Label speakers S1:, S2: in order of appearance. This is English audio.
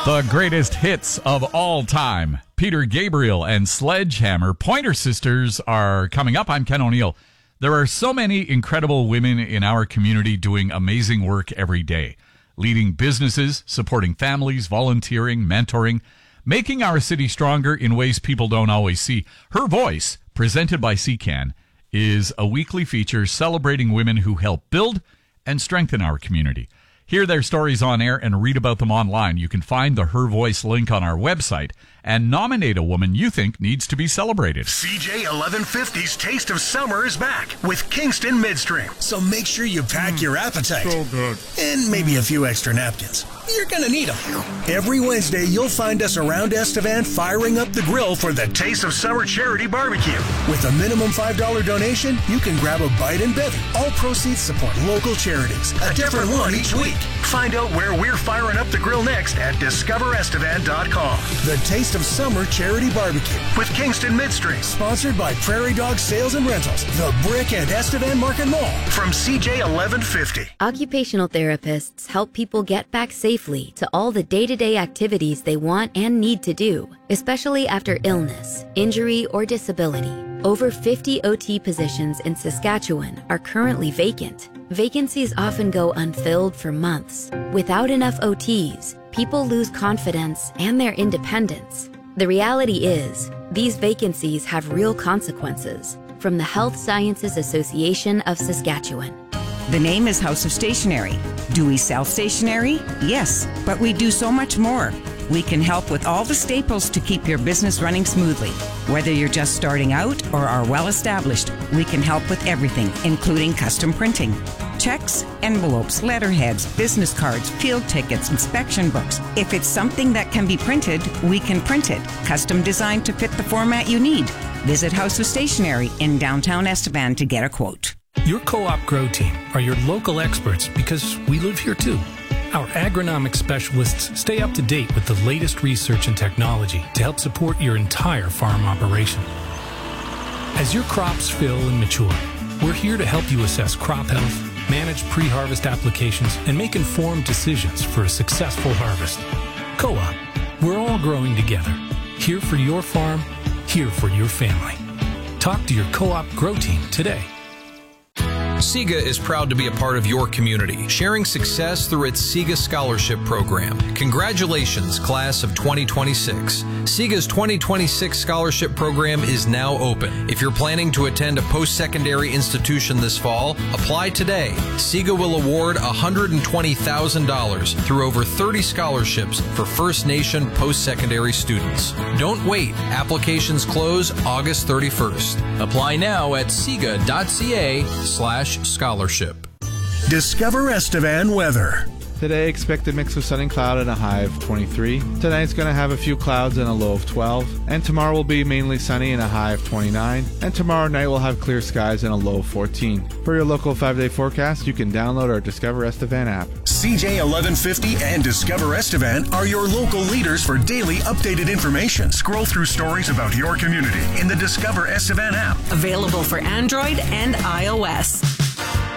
S1: The greatest hits of all time. Peter Gabriel and Sledgehammer, Pointer Sisters, are coming up. I'm Ken O'Neill. There are so many incredible women in our community doing amazing work every day, leading businesses, supporting families, volunteering, mentoring, making our city stronger in ways people don't always see. Her Voice, presented by CCAN, is a weekly feature celebrating women who help build and strengthen our community. Hear their stories on air and read about them online. You can find the Her Voice link on our website and nominate a woman you think needs to be celebrated.
S2: CJ 1150's Taste of Summer is back with Kingston Midstream. So make sure you pack your appetite.
S3: So good.
S2: And maybe a few extra napkins. You're going to need them. Every Wednesday, you'll find us around Estevan firing up the grill for the Taste of Summer Charity Barbecue. With a minimum $5 donation, you can grab a bite and bevy. All proceeds support local charities. A different one each week. Find out where we're firing up the grill next at discoverestevan.com. The Taste of Summer Charity Barbecue with Kingston Midstream. Sponsored by Prairie Dog Sales and Rentals, The Brick and Estevan Market Mall. From CJ 1150.
S4: Occupational therapists help people get back safely to all the day-to-day activities they want and need to do, especially after illness, injury, or disability. Over 50 OT positions in Saskatchewan are currently vacant. Vacancies often go unfilled for months. Without enough OTs, people lose confidence and their independence. The reality is, these vacancies have real consequences. From the Health Sciences Association of Saskatchewan.
S5: The name is House of Stationery. Do we sell stationery? Yes, but we do so much more. We can help with all the staples to keep your business running smoothly. Whether you're just starting out or are well established, we can help with everything, including custom printing. Checks, envelopes, letterheads, business cards, field tickets, inspection books. If it's something that can be printed, we can print it. Custom designed to fit the format you need. Visit House of Stationery in downtown Estevan to get a quote.
S6: Your Co-op Grow Team are your local experts because we live here too. Our agronomic specialists stay up to date with the latest research and technology to help support your entire farm operation. As your crops fill and mature, we're here to help you assess crop health, manage pre-harvest applications, and make informed decisions for a successful harvest. Co-op, we're all growing together. Here for your farm, here for your family. Talk to your Co-op Grow Team today.
S7: SIGA is proud to be a part of your community, sharing success through its SIGA Scholarship Program. Congratulations, class of 2026. SIGA's 2026 Scholarship Program is now open. If you're planning to attend a post-secondary institution this fall, apply today. SIGA will award $120,000 through over 30 scholarships for First Nation post-secondary students. Don't wait. Applications close August 31st. Apply now at siga.ca/scholarship.
S2: Discover Estevan weather.
S3: Today, expect a mix of sun and cloud and a high of 23. Tonight's going to have a few clouds and a low of 12. And tomorrow will be mainly sunny and a high of 29. And tomorrow night we'll have clear skies and a low of 14. For your local 5-day forecast, you can download our Discover Estevan app.
S2: CJ 1150 and Discover Estevan are your local leaders for daily updated information. Scroll through stories about your community in the Discover Estevan app.
S8: Available for Android and iOS.